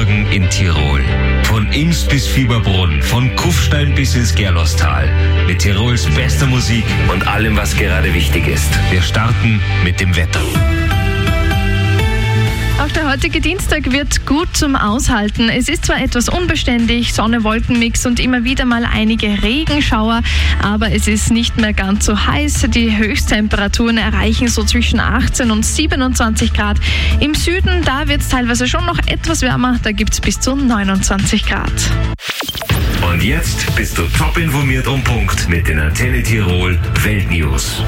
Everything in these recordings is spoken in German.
Morgen in Tirol. Von Imst bis Fieberbrunn, von Kufstein bis ins Gerlostal. Mit Tirols bester Musik und allem, was gerade wichtig ist. Wir starten mit dem Wetter. Auch der heutige Dienstag wird gut zum Aushalten. Es ist zwar etwas unbeständig, Sonne-Wolken-Mix und immer wieder mal einige Regenschauer, aber es ist nicht mehr ganz so heiß. Die Höchsttemperaturen erreichen so zwischen 18 und 27 Grad. Im Süden, da wird es teilweise schon noch etwas wärmer, da gibt es bis zu 29 Grad. Und jetzt bist du top informiert und Punkt mit den Antenne Tirol Weltnews.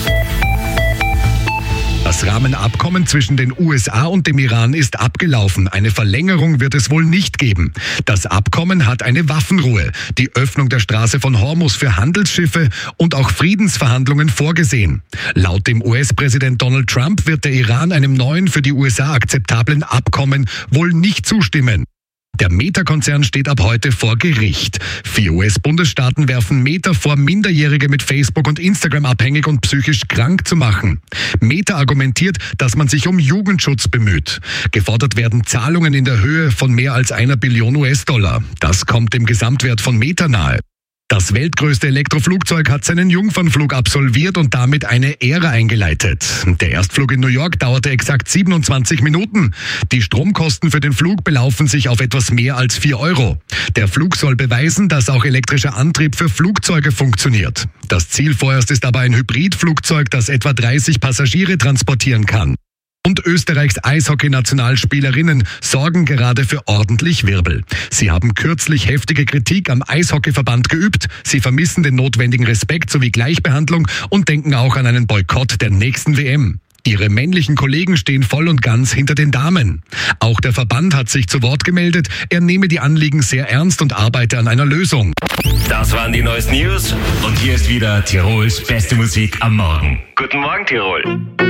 Das Rahmenabkommen zwischen den USA und dem Iran ist abgelaufen. Eine Verlängerung wird es wohl nicht geben. Das Abkommen hat eine Waffenruhe, die Öffnung der Straße von Hormuz für Handelsschiffe und auch Friedensverhandlungen vorgesehen. Laut dem US-Präsident Donald Trump wird der Iran einem neuen, für die USA akzeptablen Abkommen wohl nicht zustimmen. Der Meta-Konzern steht ab heute vor Gericht. 4 US-Bundesstaaten werfen Meta vor, Minderjährige mit Facebook und Instagram abhängig und psychisch krank zu machen. Meta argumentiert, dass man sich um Jugendschutz bemüht. Gefordert werden Zahlungen in der Höhe von mehr als 1 Billion US-Dollar. Das kommt dem Gesamtwert von Meta nahe. Das weltgrößte Elektroflugzeug hat seinen Jungfernflug absolviert und damit eine Ära eingeleitet. Der Erstflug in New York dauerte exakt 27 Minuten. Die Stromkosten für den Flug belaufen sich auf etwas mehr als 4 Euro. Der Flug soll beweisen, dass auch elektrischer Antrieb für Flugzeuge funktioniert. Das Ziel vorerst ist aber ein Hybridflugzeug, das etwa 30 Passagiere transportieren kann. Und Österreichs Eishockey-Nationalspielerinnen sorgen gerade für ordentlich Wirbel. Sie haben kürzlich heftige Kritik am Eishockeyverband geübt. Sie vermissen den notwendigen Respekt sowie Gleichbehandlung und denken auch an einen Boykott der nächsten WM. Ihre männlichen Kollegen stehen voll und ganz hinter den Damen. Auch der Verband hat sich zu Wort gemeldet. Er nehme die Anliegen sehr ernst und arbeite an einer Lösung. Das waren die neuesten News und hier ist wieder Tirols beste Musik am Morgen. Guten Morgen, Tirol.